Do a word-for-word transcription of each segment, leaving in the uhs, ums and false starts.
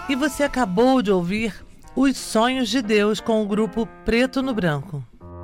E você acabou de ouvir Os Sonhos de Deus com o grupo Preto no Branco.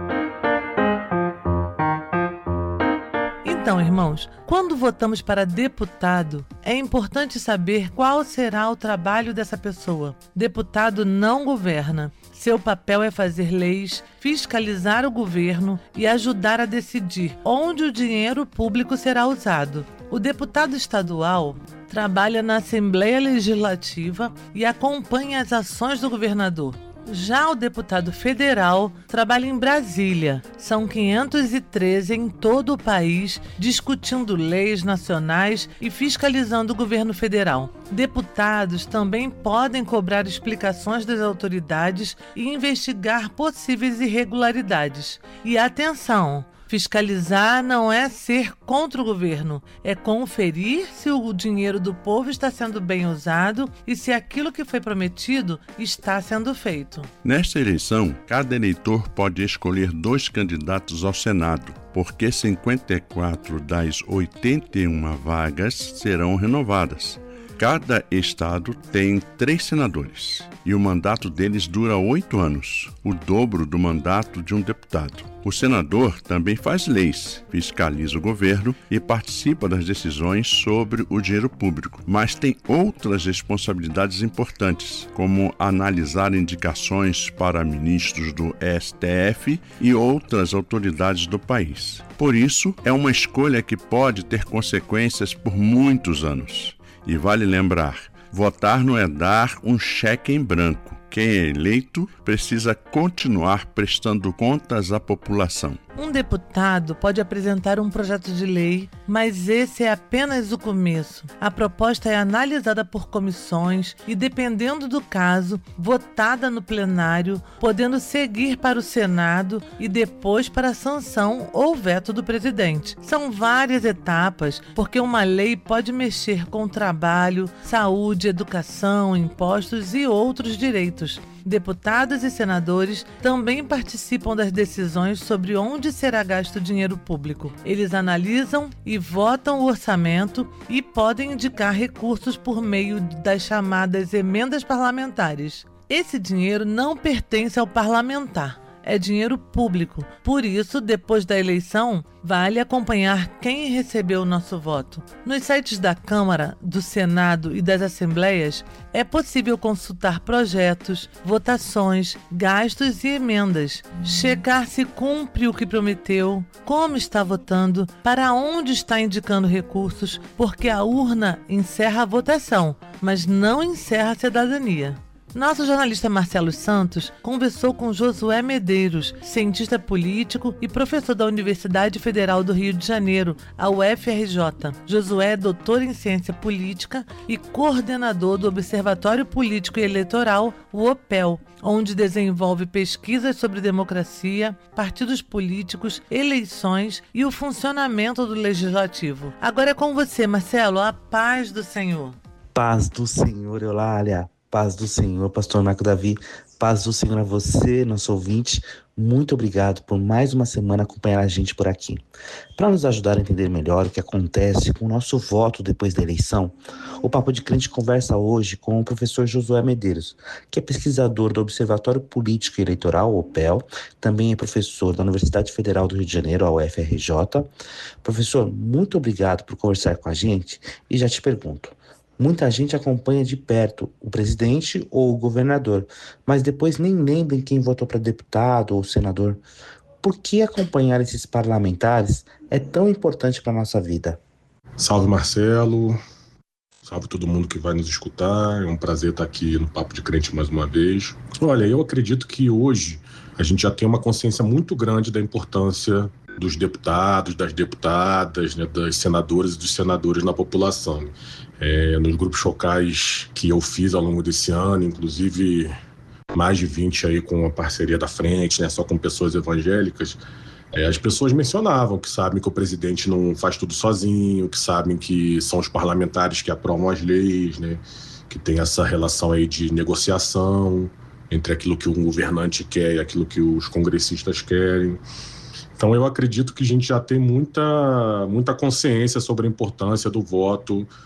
Então, irmãos, quando votamos para deputado, é importante saber qual será o trabalho dessa pessoa. Deputado não governa. Seu papel é fazer leis, fiscalizar o governo e ajudar a decidir onde o dinheiro público será usado. O deputado estadual trabalha na Assembleia Legislativa e acompanha as ações do governador. Já o deputado federal trabalha em Brasília. São quinhentos e treze em todo o país, discutindo leis nacionais e fiscalizando o governo federal. Deputados também podem cobrar explicações das autoridades e investigar possíveis irregularidades. E atenção! Fiscalizar não é ser contra o governo, é conferir se o dinheiro do povo está sendo bem usado e se aquilo que foi prometido está sendo feito. Nesta eleição, cada eleitor pode escolher dois candidatos ao Senado, porque cinquenta e quatro das oitenta e uma vagas serão renovadas. Cada estado tem três senadores e o mandato deles dura oito anos, o dobro do mandato de um deputado. O senador também faz leis, fiscaliza o governo e participa das decisões sobre o dinheiro público, mas tem outras responsabilidades importantes, como analisar indicações para ministros do S T F e outras autoridades do país. Por isso, é uma escolha que pode ter consequências por muitos anos. E vale lembrar, votar não é dar um cheque em branco. Quem é eleito precisa continuar prestando contas à população. Um deputado pode apresentar um projeto de lei, mas esse é apenas o começo. A proposta é analisada por comissões e, dependendo do caso, votada no plenário, podendo seguir para o Senado e depois para a sanção ou veto do presidente. São várias etapas, porque uma lei pode mexer com trabalho, saúde, educação, impostos e outros direitos. Deputados e senadores também participam das decisões sobre onde será gasto o dinheiro público. Eles analisam e votam o orçamento e podem indicar recursos por meio das chamadas emendas parlamentares. Esse dinheiro não pertence ao parlamentar. É dinheiro público. Por isso, depois da eleição, vale acompanhar quem recebeu o nosso voto. Nos sites da Câmara, do Senado e das Assembleias, é possível consultar projetos, votações, gastos e emendas, checar se cumpre o que prometeu, como está votando, para onde está indicando recursos, porque a urna encerra a votação, mas não encerra a cidadania. Nosso jornalista Marcelo Santos conversou com Josué Medeiros, cientista político e professor da Universidade Federal do Rio de Janeiro, a U F R J. Josué é doutor em ciência política e coordenador do Observatório Político e Eleitoral, o OPEL, onde desenvolve pesquisas sobre democracia, partidos políticos, eleições e o funcionamento do legislativo. Agora é com você, Marcelo, a paz do Senhor. Paz do Senhor, Eulália. Paz do Senhor, pastor Marco Davi, paz do Senhor a você, nosso ouvinte. Muito obrigado por mais uma semana acompanhar a gente por aqui. Para nos ajudar a entender melhor o que acontece com o nosso voto depois da eleição, o Papo de Crente conversa hoje com o professor Josué Medeiros, que é pesquisador do Observatório Político e Eleitoral, o OPEL, também é professor da Universidade Federal do Rio de Janeiro, a U F R J. Professor, muito obrigado por conversar com a gente e já te pergunto, muita gente acompanha de perto o presidente ou o governador, mas depois nem lembra em quem votou para deputado ou senador. Por que acompanhar esses parlamentares é tão importante para a nossa vida? Salve, Marcelo. Salve todo mundo que vai nos escutar. É um prazer estar aqui no Papo de Crente mais uma vez. Olha, eu acredito que hoje a gente já tem uma consciência muito grande da importância dos deputados, das deputadas, né, das senadoras e dos senadores na população. É, nos grupos locais que eu fiz ao longo desse ano, inclusive mais de vinte aí com a parceria da frente, né, só com pessoas evangélicas, é, as pessoas mencionavam que sabem que o presidente não faz tudo sozinho, que sabem que são os parlamentares que aprovam as leis, né, que tem essa relação aí de negociação entre aquilo que um governante quer e aquilo que os congressistas querem. Então eu acredito que a gente já tem muita, muita consciência sobre a importância do voto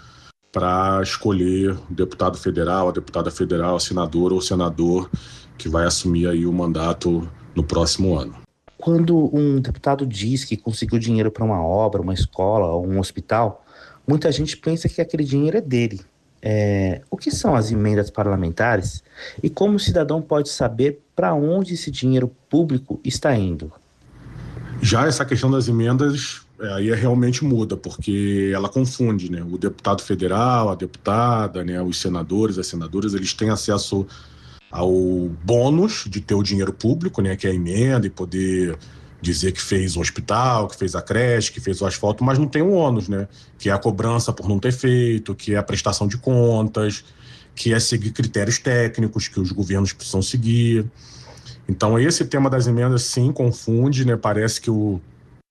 para escolher o deputado federal, a deputada federal, a senadora ou senador que vai assumir aí o mandato no próximo ano. Quando um deputado diz que conseguiu dinheiro para uma obra, uma escola ou um hospital, muita gente pensa que aquele dinheiro é dele. É, o que são as emendas parlamentares e como o cidadão pode saber para onde esse dinheiro público está indo? Já essa questão das emendas, aí é, realmente muda, porque ela confunde, né? O deputado federal, a deputada, né? Os senadores, as senadoras, eles têm acesso ao bônus de ter o dinheiro público, né? Que é a emenda e poder dizer que fez o hospital, que fez a creche, que fez o asfalto, mas não tem o ônus, né? Que é a cobrança por não ter feito, que é a prestação de contas, que é seguir critérios técnicos que os governos precisam seguir. Então, esse tema das emendas, sim, confunde, né? Parece que o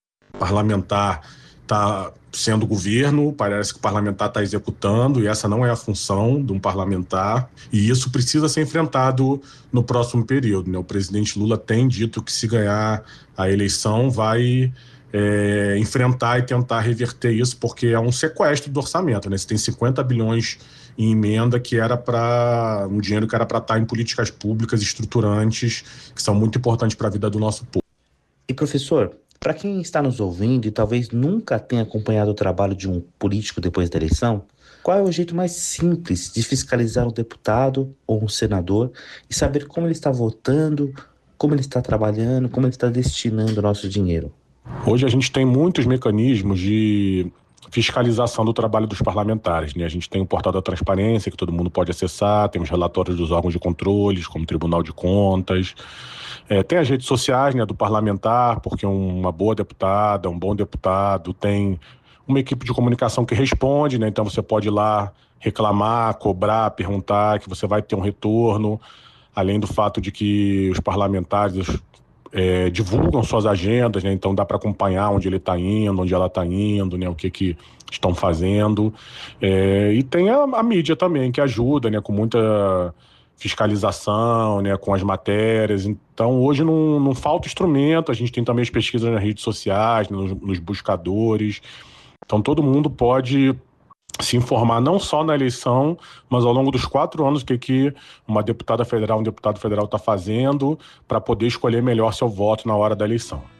parlamentar está sendo governo, parece que o parlamentar está executando, e essa não é a função de um parlamentar, e isso precisa ser enfrentado no próximo período, né? O presidente Lula tem dito que, se ganhar a eleição, vai é, enfrentar e tentar reverter isso, porque é um sequestro do orçamento, né? Você tem cinquenta bilhões em emenda que era para um dinheiro que era para estar em políticas públicas estruturantes que são muito importantes para a vida do nosso povo. E professor, para quem está nos ouvindo e talvez nunca tenha acompanhado o trabalho de um político depois da eleição, qual é o jeito mais simples de fiscalizar um deputado ou um senador e saber como ele está votando, como ele está trabalhando, como ele está destinando o nosso dinheiro? Hoje a gente tem muitos mecanismos de fiscalização do trabalho dos parlamentares, né? A gente tem o portal da transparência, que todo mundo pode acessar, temos relatórios dos órgãos de controles, como o Tribunal de Contas, é, tem as redes sociais, né, do parlamentar, porque uma boa deputada, um bom deputado tem uma equipe de comunicação que responde, né? Então você pode ir lá reclamar, cobrar, perguntar, que você vai ter um retorno, além do fato de que os parlamentares É, divulgam suas agendas, né? Então dá para acompanhar onde ele está indo, onde ela está indo, né? O que que estão fazendo. É, e tem a, a mídia também, que ajuda, né? Com muita fiscalização, né? Com as matérias. Então hoje não, não falta instrumento, a gente tem também as pesquisas nas redes sociais, né? nos, nos buscadores. Então todo mundo pode se informar não só na eleição, mas ao longo dos quatro anos o que, que uma deputada federal, um deputado federal está fazendo para poder escolher melhor seu voto na hora da eleição.